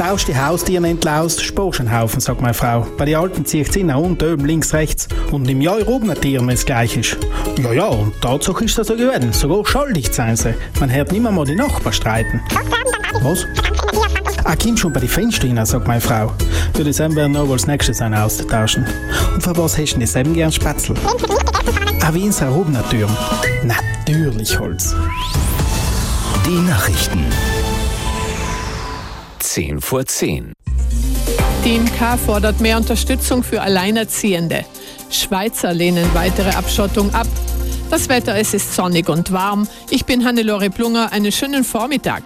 baust die Haustiere entlaust, sparst einen Haufen, sagt meine Frau. Bei den Alten ziehe ich nach unten, oben, links, rechts. Und im Jahr oben Tieren, wenn es gleich ist. Ja, und Tatsache ist das so geworden. Sogar schuldig sein sie. Man hört nicht mal die Nachbarn streiten. Was? Komm schon bei den Fenstern rein, sagt meine Frau. Für das werden wir noch als nächstes einen austauschen. Und für was hast du denn selben gern Spätzle? Wie in Sarobner-Türen. Natürlich Holz. Die Nachrichten. 10:10. Die IMK fordert mehr Unterstützung für Alleinerziehende. Schweizer lehnen weitere Abschottung ab. Das Wetter, es ist sonnig und warm. Ich bin Hannelore Plunger. Einen schönen Vormittag.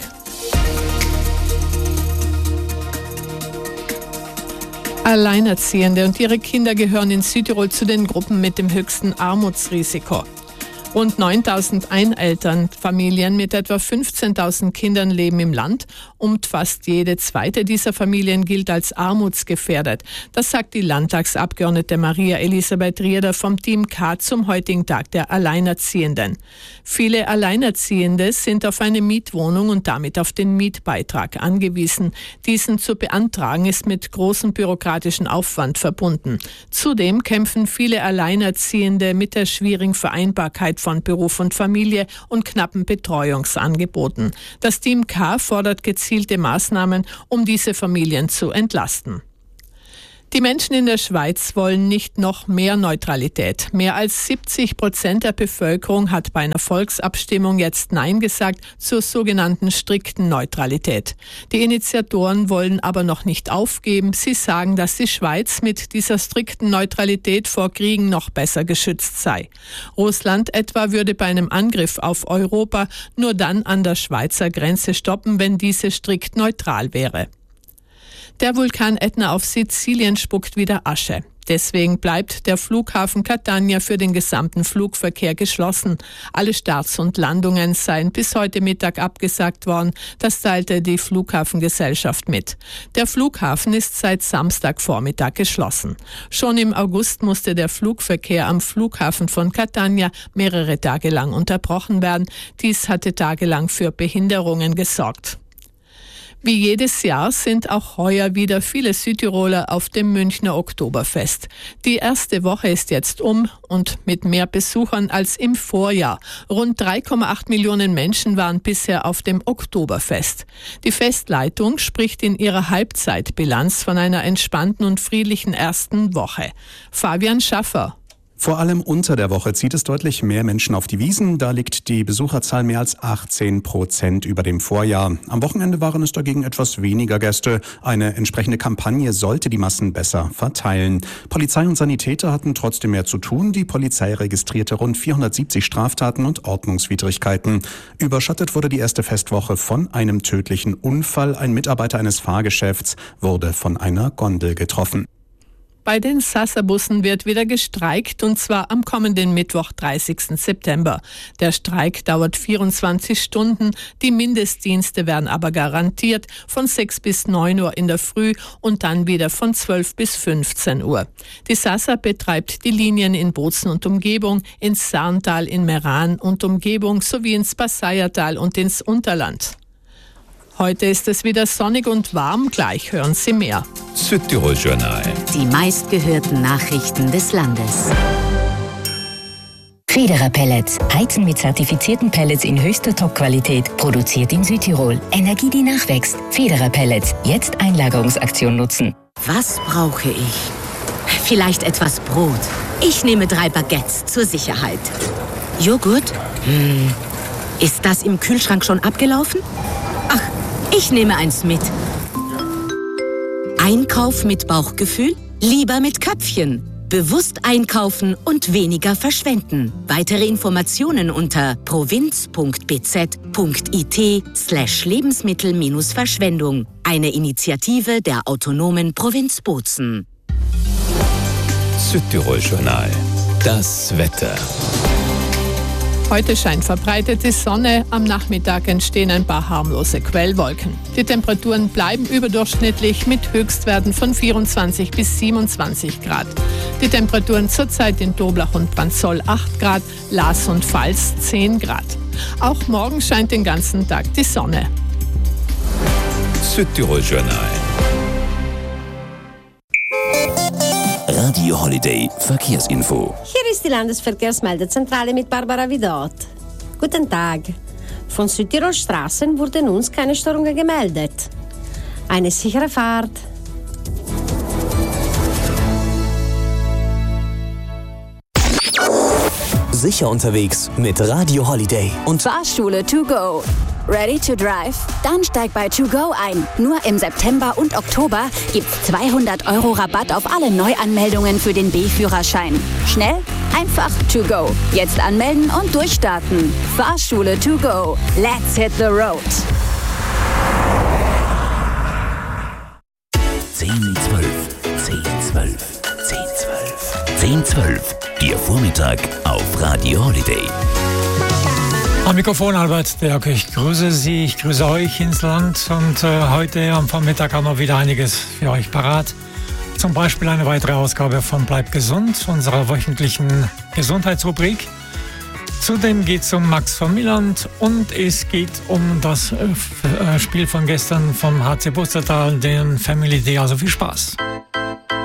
Alleinerziehende und ihre Kinder gehören in Südtirol zu den Gruppen mit dem höchsten Armutsrisiko. Rund 9.000 Einelternfamilien mit etwa 15.000 Kindern leben im Land und fast jede zweite dieser Familien gilt als armutsgefährdet. Das sagt die Landtagsabgeordnete Maria Elisabeth Rieder vom Team K zum heutigen Tag der Alleinerziehenden. Viele Alleinerziehende sind auf eine Mietwohnung und damit auf den Mietbeitrag angewiesen. Diesen zu beantragen ist mit großem bürokratischen Aufwand verbunden. Zudem kämpfen viele Alleinerziehende mit der schwierigen Vereinbarkeit von Beruf und Familie und knappen Betreuungsangeboten. Das Team K fordert gezielte Maßnahmen, um diese Familien zu entlasten. Die Menschen in der Schweiz wollen nicht noch mehr Neutralität. Mehr als 70% der Bevölkerung hat bei einer Volksabstimmung jetzt Nein gesagt zur sogenannten strikten Neutralität. Die Initiatoren wollen aber noch nicht aufgeben. Sie sagen, dass die Schweiz mit dieser strikten Neutralität vor Kriegen noch besser geschützt sei. Russland etwa würde bei einem Angriff auf Europa nur dann an der Schweizer Grenze stoppen, wenn diese strikt neutral wäre. Der Vulkan Etna auf Sizilien spuckt wieder Asche. Deswegen bleibt der Flughafen Catania für den gesamten Flugverkehr geschlossen. Alle Starts und Landungen seien bis heute Mittag abgesagt worden. Das teilte die Flughafengesellschaft mit. Der Flughafen ist seit Samstagvormittag geschlossen. Schon im August musste der Flugverkehr am Flughafen von Catania mehrere Tage lang unterbrochen werden. Dies hatte tagelang für Behinderungen gesorgt. Wie jedes Jahr sind auch heuer wieder viele Südtiroler auf dem Münchner Oktoberfest. Die erste Woche ist jetzt um und mit mehr Besuchern als im Vorjahr. Rund 3,8 Millionen Menschen waren bisher auf dem Oktoberfest. Die Festleitung spricht in ihrer Halbzeitbilanz von einer entspannten und friedlichen ersten Woche. Fabian Schaffer. Vor allem unter der Woche zieht es deutlich mehr Menschen auf die Wiesn. Da liegt die Besucherzahl mehr als 18% über dem Vorjahr. Am Wochenende waren es dagegen etwas weniger Gäste. Eine entsprechende Kampagne sollte die Massen besser verteilen. Polizei und Sanitäter hatten trotzdem mehr zu tun. Die Polizei registrierte rund 470 Straftaten und Ordnungswidrigkeiten. Überschattet wurde die erste Festwoche von einem tödlichen Unfall. Ein Mitarbeiter eines Fahrgeschäfts wurde von einer Gondel getroffen. Bei den Sasa-Bussen wird wieder gestreikt, und zwar am kommenden Mittwoch, 30. September. Der Streik dauert 24 Stunden, die Mindestdienste werden aber garantiert von 6 bis 9 Uhr in der Früh und dann wieder von 12 bis 15 Uhr. Die Sasa betreibt die Linien in Bozen und Umgebung, ins Sarntal, in Meran und Umgebung sowie ins Passaiertal und ins Unterland. Heute ist es wieder sonnig und warm, gleich hören Sie mehr. Südtirol Journal. Die meistgehörten Nachrichten des Landes. Federer Pellets. Heizen mit zertifizierten Pellets in höchster Top-Qualität. Produziert in Südtirol. Energie, die nachwächst. Federer Pellets. Jetzt Einlagerungsaktion nutzen. Was brauche ich? Vielleicht etwas Brot. Ich nehme 3 Baguettes zur Sicherheit. Joghurt? Ist das im Kühlschrank schon abgelaufen? Ach, ich nehme eins mit. Einkauf mit Bauchgefühl? Lieber mit Köpfchen. Bewusst einkaufen und weniger verschwenden. Weitere Informationen unter provinz.bz.it/Lebensmittel-Verschwendung. Eine Initiative der autonomen Provinz Bozen. Südtirol Journal. Das Wetter. Heute scheint verbreitet die Sonne, am Nachmittag entstehen ein paar harmlose Quellwolken. Die Temperaturen bleiben überdurchschnittlich mit Höchstwerten von 24 bis 27 Grad. Die Temperaturen zurzeit in Toblach und Branzoll 8 Grad, Laas und Pfalz 10 Grad. Auch morgen scheint den ganzen Tag die Sonne. Südtirol Journal. Radio Holiday Verkehrsinfo. Hier ist die Landesverkehrsmeldezentrale mit Barbara Vidot. Guten Tag. Von Südtirolstraßen wurden uns keine Störungen gemeldet. Eine sichere Fahrt. Sicher unterwegs mit Radio Holiday und Fahrschule to go. Ready to drive? Dann steig bei To Go ein. Nur im September und Oktober gibt's 200 € Rabatt auf alle Neuanmeldungen für den B-Führerschein. Schnell, einfach To Go. Jetzt anmelden und durchstarten. Fahrschule to go. Let's hit the road. 10:12. Ihr Vormittag auf Radio Holiday. Am Mikrofon Albert Derk, ich grüße Sie, ich grüße euch ins Land und heute am Vormittag haben wir wieder einiges für euch parat. Zum Beispiel eine weitere Ausgabe von Bleib gesund, unserer wöchentlichen Gesundheitsrubrik. Zudem geht es um Max von Milland und es geht um das Spiel von gestern vom HC Bustertal, den Family Day, also viel Spaß.